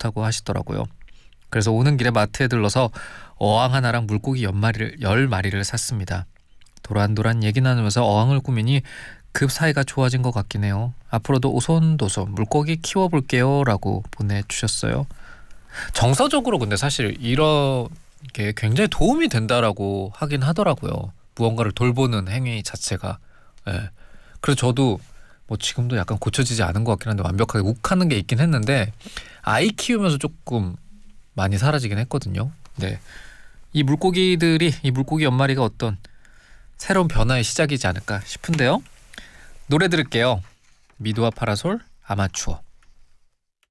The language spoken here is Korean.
좋다고 하시더라고요. 그래서 오는 길에 마트에 들러서 어항 하나랑 물고기 10마리를 샀습니다. 도란도란 얘기 나누면서 어항을 꾸미니 급 사이가 좋아진 것 같긴 해요. 앞으로도 오손도손 물고기 키워볼게요 라고 보내주셨어요. 정서적으로 근데 사실 이런 게 굉장히 도움이 된다라고 하긴 하더라고요. 무언가를 돌보는 행위 자체가. 예. 그래서 저도 뭐 지금도 약간 고쳐지지 않은 것 같긴 한데 완벽하게 욱하는 게 있긴 했는데 아이 키우면서 조금 많이 사라지긴 했거든요. 네. 이 물고기 10마리가 어떤 새로운 변화의 시작이지 않을까 싶은데요. 노래 들을게요. 미도와 파라솔 아마추어.